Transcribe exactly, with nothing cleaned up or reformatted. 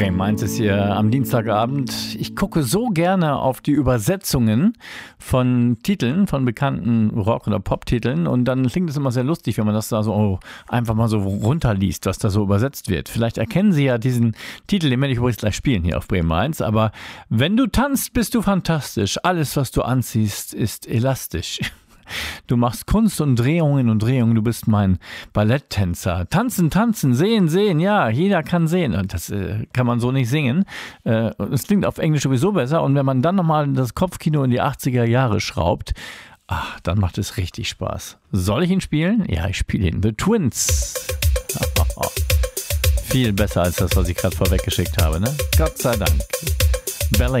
Bremen eins ist hier am Dienstagabend. Ich gucke so gerne auf die Übersetzungen von Titeln, von bekannten Rock- oder Pop-Titeln, und dann klingt es immer sehr lustig, wenn man das da so oh, einfach mal so runterliest, was da so übersetzt wird. Vielleicht erkennen Sie ja diesen Titel, den werde ich übrigens gleich spielen hier auf Bremen eins, aber wenn du tanzt, bist du fantastisch. Alles, was du anziehst, ist elastisch. Du machst Kunst und Drehungen und Drehungen, du bist mein Balletttänzer. Tanzen, tanzen, sehen, sehen, ja, jeder kann sehen. Und das äh, kann man so nicht singen. Äh, es klingt auf Englisch sowieso besser. Und wenn man dann nochmal das Kopfkino in die achtziger Jahre schraubt, ach, dann macht es richtig Spaß. Soll ich ihn spielen? Ja, ich spiele ihn. The Twins. Viel besser als das, was ich gerade vorweggeschickt habe, ne? Gott sei Dank. Ballet.